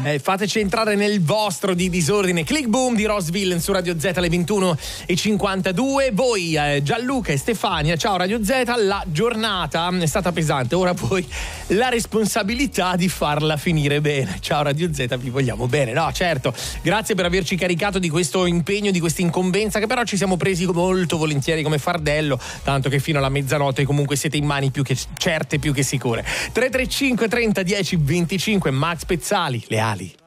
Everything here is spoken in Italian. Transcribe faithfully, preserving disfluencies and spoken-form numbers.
Eh, fateci entrare nel vostro di disordine. Click Boom di Ross Villain su Radio Z alle ventuno e cinquantadue. Voi eh, Gianluca e Stefania, ciao Radio Z. La giornata è stata pesante, ora poi la responsabilità di farla finire bene. Ciao Radio Z, vi vogliamo bene. No, certo, grazie per averci caricato di questo impegno, di questa incombenza che però ci siamo presi molto volentieri come fardello, tanto che fino alla mezzanotte comunque siete in mani più che certe, più che sicure. tre tre cinque trenta dieci venticinque. Max Pezzali, Le ali.